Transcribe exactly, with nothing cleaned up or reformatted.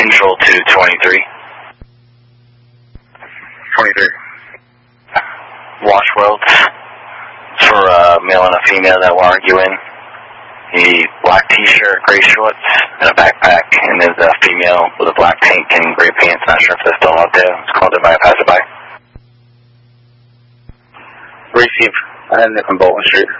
Control to twenty-three. twenty-three. Wash welds for a male and a female that were arguing. A black t-shirt, gray shorts, and a backpack, and there's a female with a black tank and gray pants. Not sure if they're still out there. It's called in by a passerby. Receive. I had it from Bolton Street.